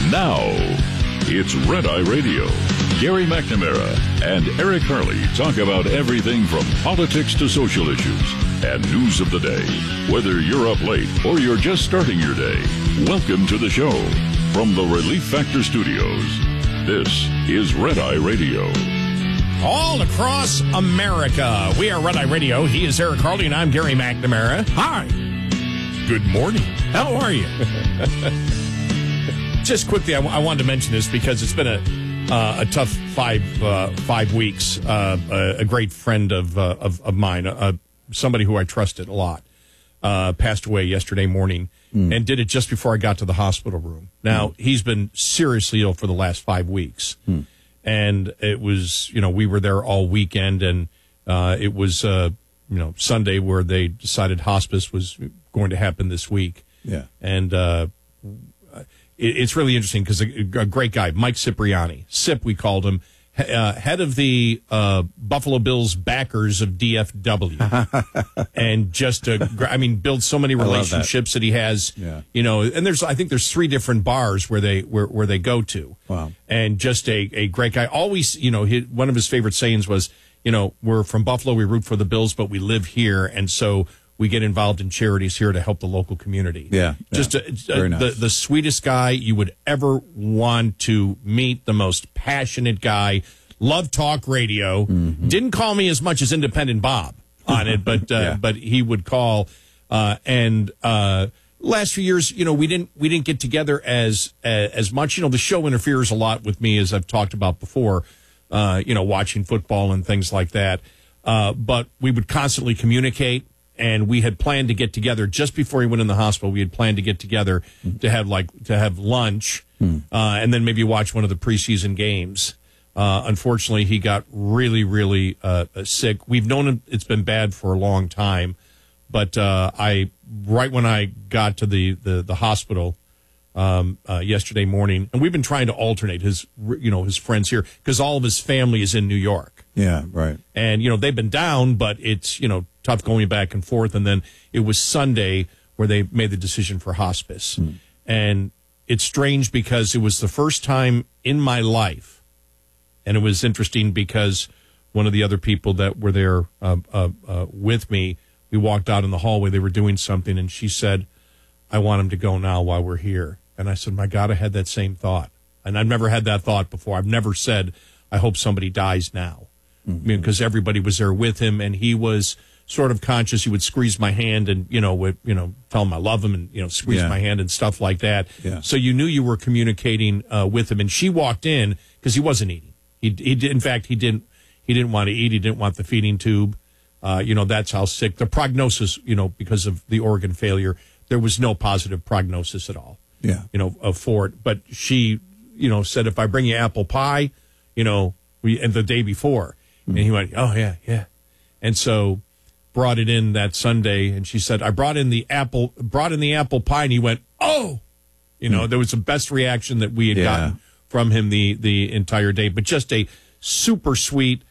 Now, it's Red Eye Radio. Gary McNamara and Eric Harley talk about everything from politics to social issues and news of the day. Whether you're up late or you're just starting your day, welcome to the show. From the Relief Factor Studios, this is Red Eye Radio. All across America, we are Red Eye Radio. He is Eric Harley, and I'm Gary McNamara. Hi. Good morning. How are you? Just quickly, I wanted to mention this because it's been a tough 5 weeks. A great friend of mine, somebody who I trusted a lot, passed away yesterday morning, and did it just before I got to the hospital room. Now, he's been seriously ill for the last 5 weeks. And it was, we were there all weekend, and it was, Sunday where they decided hospice was going to happen this week. Yeah. And it's really interesting because a great guy, Mike Cipriani, Sip we called him, head of the Buffalo Bills backers of DFW, and just build so many relationships that he has. Yeah. And I think there's 3 different bars where they go to. Wow. And just a great guy. Always, one of his favorite sayings was, we're from Buffalo, we root for the Bills, but we live here, and so we get involved in charities here to help the local community. Yeah. Just very nice. The sweetest guy you would ever want to meet, the most passionate guy. Loved talk radio. Mm-hmm. Didn't call me as much as Independent Bob on it, but but he would call. And last few years, we didn't get together as much. The show interferes a lot with me, as I've talked about before. Watching football and things like that. But we would constantly communicate. And we had planned to get together just before he went in the hospital. We had planned to get together to have lunch, and then maybe watch one of the preseason games. Unfortunately, he got really, really sick. We've known him; it's been bad for a long time. But right when I got to the hospital yesterday morning, and we've been trying to alternate his friends here because all of his family is in New York. Yeah, right. And they've been down, but it's tough going back and forth. And then it was Sunday where they made the decision for hospice. And it's strange because it was the first time in my life. And it was interesting because one of the other people that were there with me, we walked out in the hallway. They were doing something, and she said, "I want him to go now while we're here." And I said, "My God, I had that same thought." And I've never had that thought before. I've never said, "I hope somebody dies now." Because everybody was there with him, and he was sort of conscious. He would squeeze my hand and, tell him I love him and, squeeze my hand and stuff like that. Yeah. So you knew you were communicating with him. And she walked in because he wasn't eating. He didn't want to eat. He didn't want the feeding tube. That's how sick. The prognosis, because of the organ failure, there was no positive prognosis at all. Yeah. For it. But she, said, if I bring you apple pie, and the day before. And he went, "Oh, yeah. And so brought it in that Sunday, and she said, "I brought in the apple pie," and he went, "Oh!" There was the best reaction that we had gotten from him the entire day. But just a super sweet,